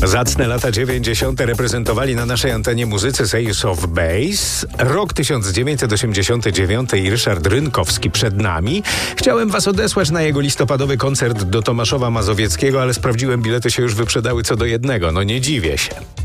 Zacne lata 90. reprezentowali na naszej antenie muzycy z Ace of Base. Rok 1989 i Ryszard Rynkowski przed nami. Chciałem was odesłać na jego listopadowy koncert do Tomaszowa Mazowieckiego, ale sprawdziłem, bilety się już wyprzedały co do jednego. No nie dziwię się.